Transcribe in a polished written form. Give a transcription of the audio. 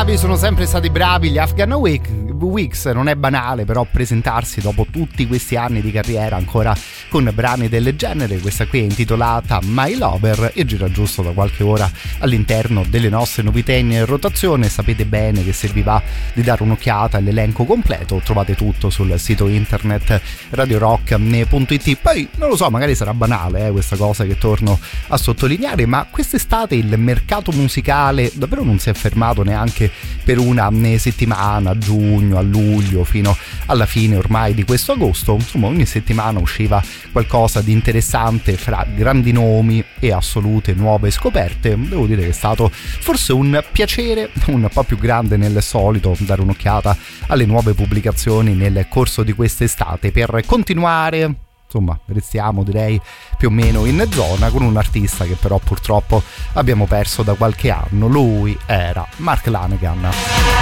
bravi, sono sempre stati bravi gli Afghan Wigs. Non è banale però presentarsi dopo tutti questi anni di carriera ancora con brani del genere. Questa qui è intitolata My Lover e gira giusto da qualche ora all'interno delle nostre novità in rotazione. Sapete bene che se vi va di dare un'occhiata all'elenco completo trovate tutto sul sito internet radiorock.it. Poi non lo so, magari sarà banale questa cosa che torno a sottolineare, ma quest'estate il mercato musicale davvero non si è fermato neanche per una settimana, a giugno, a luglio, fino alla fine ormai di questo agosto. Insomma, ogni settimana usciva qualcosa di interessante fra grandi nomi e assolute nuove scoperte. Devo dire che è stato forse un piacere un po' più grande nel solito dare un'occhiata alle nuove pubblicazioni nel corso di quest'estate per continuare. Insomma, restiamo direi più o meno in zona con un artista che però purtroppo abbiamo perso da qualche anno. Lui era Mark Lanegan.